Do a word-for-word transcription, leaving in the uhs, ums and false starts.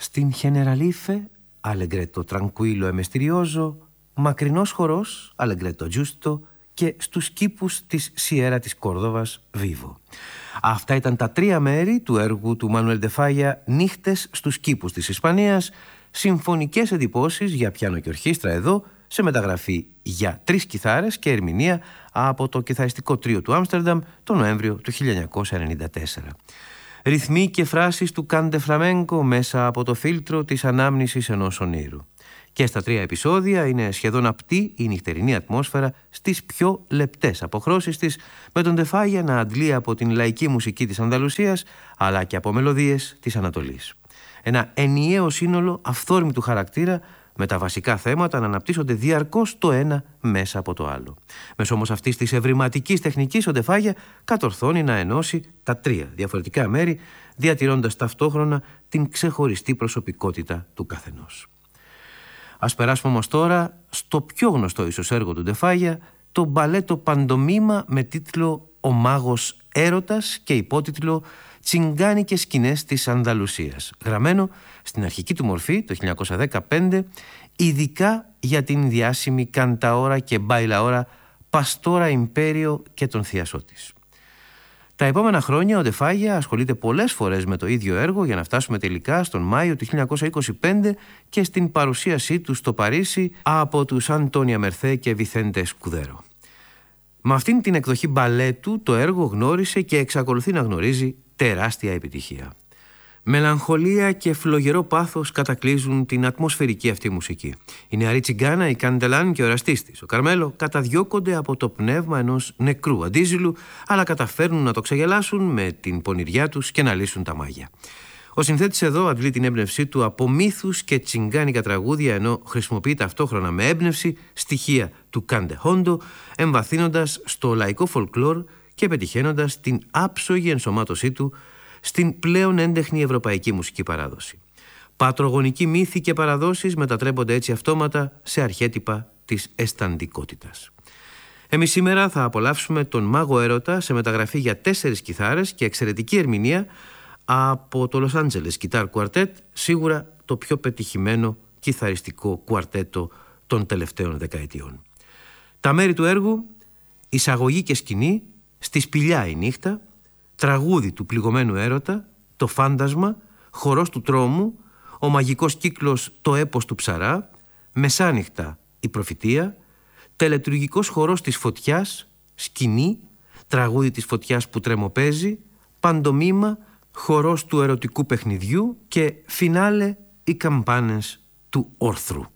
Στην Χενεραλίφε, αλεγκρέτο τρανκουίλο εμεστηριόζο, μακρινός χορός, αλεγκρέτο τζούστο, και στους κήπους της Σιέρα της Κόρδοβας, Βίβο. Αυτά ήταν τα τρία μέρη του έργου του Μανουέλ ντε Φάγια, «Νύχτες στους κήπους της Ισπανίας», συμφωνικές εντυπώσεις για πιάνο και ορχήστρα εδώ, σε μεταγραφή για τρεις κιθάρες και ερμηνεία από το κιθαριστικό τρίο του Άμστερνταμ τον Νοέμβριο του χίλια εννιακόσια ενενήντα τέσσερα. Ρυθμοί και φράσεις του κάντε φλαμέγκο μέσα από το φίλτρο της ανάμνησης ενός ονείρου. Και στα τρία επεισόδια είναι σχεδόν απτή η νυχτερινή ατμόσφαιρα στις πιο λεπτές αποχρώσεις της, με τον ντε Φάγια να αντλεί από την λαϊκή μουσική της Ανδαλουσίας αλλά και από μελωδίες της Ανατολής. Ένα ενιαίο σύνολο αυθόρμητου χαρακτήρα, με τα βασικά θέματα να αναπτύσσονται διαρκώς το ένα μέσα από το άλλο. Μέσω όμως αυτής της ευρηματικής τεχνικής ο ντε Φάγια κατορθώνει να ενώσει τα τρία διαφορετικά μέρη, διατηρώντας ταυτόχρονα την ξεχωριστή προσωπικότητα του καθενός. Ας περάσουμε όμως τώρα στο πιο γνωστό ίσως έργο του ντε Φάγια, το μπαλέτο παντομήμα με τίτλο «Ο μάγος έρωτας» και υπότιτλο «Τσιγκάνικες σκηνές της Ανδαλουσίας», γραμμένο στην αρχική του μορφή το χίλια εννιακόσια δεκαπέντε, ειδικά για την διάσημη κανταόρα και μπαϊλαόρα Παστόρα Ιμπέριο και τον θειασό της. Τα επόμενα χρόνια ο ντε Φάγια ασχολείται πολλές φορές με το ίδιο έργο για να φτάσουμε τελικά στον Μάιο του χίλια εννιακόσια είκοσι πέντε και στην παρουσίασή του στο Παρίσι από τους Αντώνια Μερθέ και Βιθέντε Σκουδέρο. Με αυτήν την εκδοχή μπαλέτου το έργο γνώρισε και εξακολουθεί να γνωρίζει τεράστια επιτυχία. Μελαγχολία και φλογερό πάθος κατακλείζουν την ατμοσφαιρική αυτή μουσική. Η νεαρή τσιγκάνα, η Καντελάν και ο εραστής της, ο Καρμέλο, καταδιώκονται από το πνεύμα ενός νεκρού αντίζηλου, αλλά καταφέρνουν να το ξεγελάσουν με την πονηριά τους και να λύσουν τα μάγια. Ο συνθέτης εδώ αντλεί την έμπνευσή του από μύθους και τσιγκάνικα τραγούδια, ενώ χρησιμοποιεί ταυτόχρονα με έμπνευση στοιχεία του Κάντε Χόντο, εμβαθύνοντας στο λαϊκό φολκλόρ και πετυχαίνοντας την άψογη ενσωμάτωσή του στην πλέον έντεχνη ευρωπαϊκή μουσική παράδοση. Πατρογονικοί μύθοι και παραδόσεις μετατρέπονται έτσι αυτόματα σε αρχέτυπα της αισθαντικότητας. Εμείς σήμερα θα απολαύσουμε τον Μάγο Έρωτα σε μεταγραφή για τέσσερις κιθάρες και εξαιρετική ερμηνεία από το Los Angeles Guitar Quartet, σίγουρα το πιο πετυχημένο κιθαριστικό κουαρτέτο των τελευταίων δεκαετιών. Τα μέρη του έργου: εισαγωγή και σκηνή, στη σπηλιά η νύχτα, τραγούδι του πληγωμένου έρωτα, το φάντασμα, χορός του τρόμου, ο μαγικός κύκλος, το έπος του ψαρά, μεσάνυχτα η προφητεία, τελετουργικός χορός της φωτιάς, σκηνή, τραγούδι της φωτιάς που τρεμοπαίζει, παντομήμα, χορός του ερωτικού παιχνιδιού και φινάλε οι καμπάνες του όρθρου.